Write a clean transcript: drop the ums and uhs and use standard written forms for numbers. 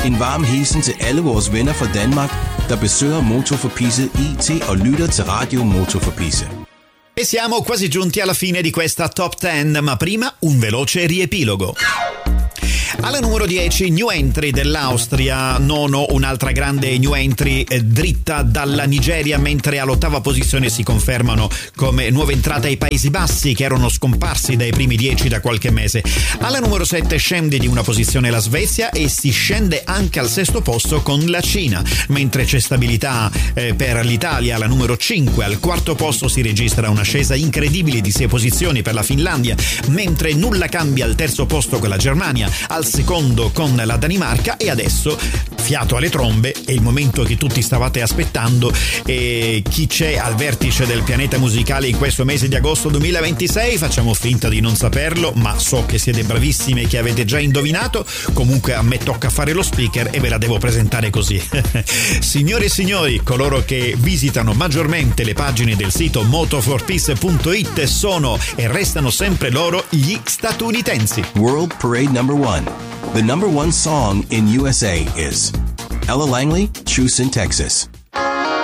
En varm hilsen til alle vores venner fra Danmark, der besøger Moto for Pisse IT og lytter til Radio Moto for Pisse. E siamo quasi giunti alla fine di questa top 10, ma prima un veloce riepilogo. Alla numero 10, new entry dell'Austria, nono un'altra grande new entry dritta dalla Nigeria, mentre all'8ª posizione si confermano come nuova entrata i Paesi Bassi, che erano scomparsi dai primi 10 da qualche mese. Alla numero 7 scende di una posizione la Svezia e si scende anche al 6º posto con la Cina, mentre c'è stabilità per l'Italia. Alla numero 5 al 4º posto si registra un'ascesa incredibile di 6 posizioni per la Finlandia, mentre nulla cambia al 3º posto con la Germania, al 2º con la Danimarca, e adesso fiato alle trombe, è il momento che tutti stavate aspettando, e chi c'è al vertice del pianeta musicale in questo mese di agosto 2026? Facciamo finta di non saperlo, ma so che siete bravissimi e che avete già indovinato. Comunque a me tocca fare lo speaker e ve la devo presentare così. Signore e signori, coloro che visitano maggiormente le pagine del sito moto4peace.it sono e restano sempre loro gli statunitensi. World Parade number 1. The number 1 song in USA is Ella Langley, Truce in Texas.